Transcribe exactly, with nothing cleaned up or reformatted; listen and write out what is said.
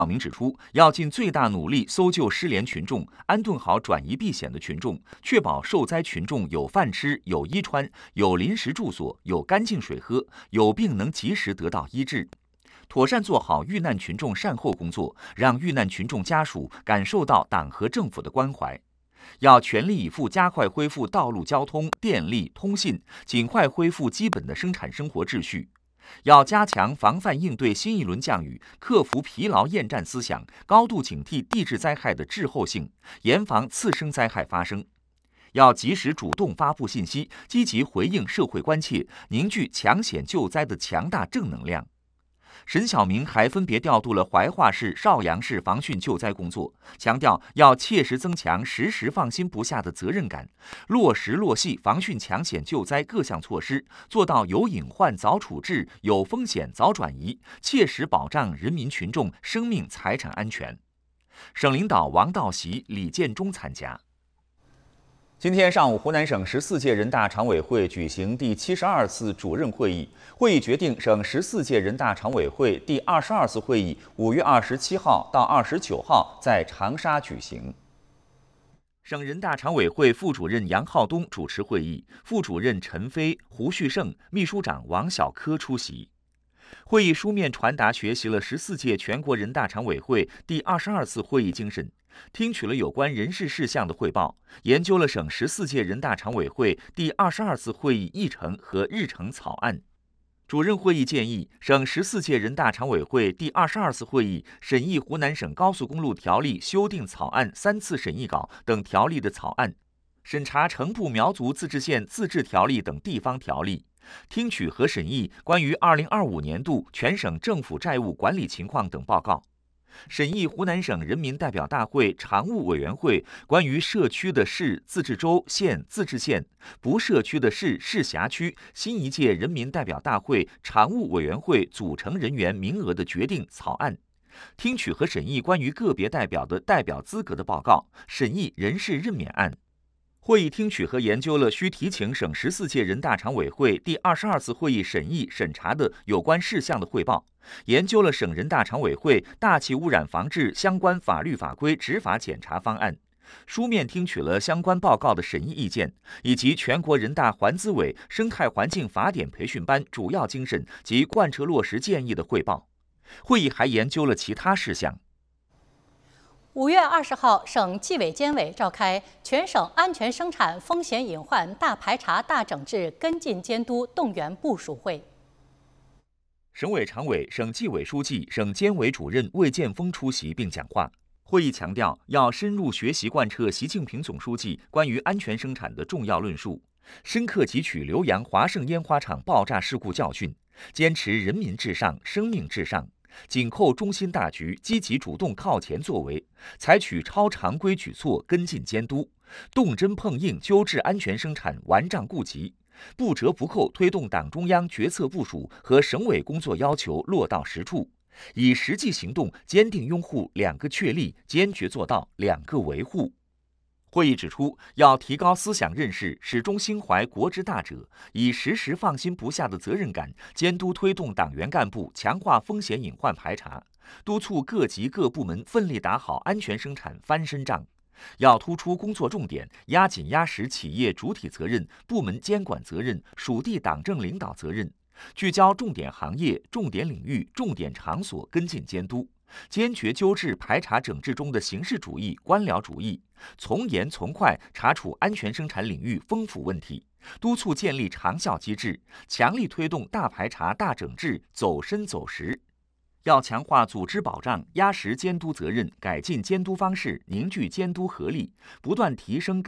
小明指出，要尽最大努力搜救失联群众，安顿好转移避险的群众，确保受灾群众有饭吃、有衣穿、有临时住所、有干净水喝，有病能及时得到医治。妥善做好遇难群众善后工作，让遇难群众家属感受到党和政府的关怀。要全力以赴加快恢复道路交通、电力、通信，尽快恢复基本的生产生活秩序。要加强防范应对新一轮降雨，克服疲劳厌战思想，高度警惕地质灾害的滞后性，严防次生灾害发生。要及时主动发布信息，积极回应社会关切，凝聚抢险救灾的强大正能量。沈晓明还分别调度了怀化市、邵阳市防汛救灾工作，强调要切实增强时时放心不下的责任感，落实落细防汛抢险救灾各项措施，做到有隐患早处置、有风险早转移，切实保障人民群众生命财产安全。省领导王道习、李建忠参加。今天上午，湖南省十四届人大常委会举行第七十二次主任会议。会议决定，省十四届人大常委会第二十二次会议五月二十七号到二十九号在长沙举行。省人大常委会副主任杨浩东主持会议，副主任陈飞、胡旭胜、秘书长王小科出席。会议书面传达学习了十四届全国人大常委会第二十二次会议精神，听取了有关人事事项的汇报，研究了省十四届人大常委会第二十二次会议议程和日程草案。主任会议建议，省十四届人大常委会第二十二次会议审议湖南省高速公路条例修订草案三次审议稿等条例的草案，审查成部苗族自治县自治条例等地方条例，听取和审议关于二零二五年度全省政府债务管理情况等报告，审议湖南省人民代表大会常务委员会关于社区的市、自治州、县、自治县、不社区的市、市辖区新一届人民代表大会常务委员会组成人员名额的决定草案，听取和审议关于个别代表的代表资格的报告，审议人事任免案。会议听取和研究了需提请省十四届人大常委会第二十二次会议审议审查的有关事项的汇报，研究了省人大常委会大气污染防治相关法律法规执法检查方案，书面听取了相关报告的审议意见，以及全国人大环资委生态环境法典培训班主要精神及贯彻落实建议的汇报。会议还研究了其他事项。 五月二十号，省纪委监委召开全省安全生产风险隐患大排查、大整治跟进监督动员部署会。 省委常委、省纪委书记、省监委主任魏建峰出席并讲话。会议强调，要深入学习贯彻习近平总书记关于安全生产的重要论述，深刻汲取浏阳华盛烟花厂爆炸事故教训，坚持人民至上、生命至上。紧扣中心大局，积极主动靠前作为，采取超常规举措跟进监督，动真碰硬纠治安全生产顽瘴痼疾，不折不扣推动党中央决策部署和省委工作要求落到实处，以实际行动坚定拥护两个确立，坚决做到两个维护。会议指出，要提高思想认识，始终心怀国之大者，以时时放心不下的责任感，监督推动党员干部强化风险隐患排查，督促各级各部门奋力打好安全生产翻身仗。要突出工作重点，压紧压实企业主体责任、部门监管责任、属地党政领导责任，聚焦重点行业、重点领域、重点场所跟进监督，坚决纠治排查整治中的形式主义、官僚主义，从严从快查处安全生产领域丰富问题，督促建立长效机制，强力推动大排查、大整治走深走实。要强化组织保障，压实监督责任，改进监督方式，凝聚监督合力，不断提升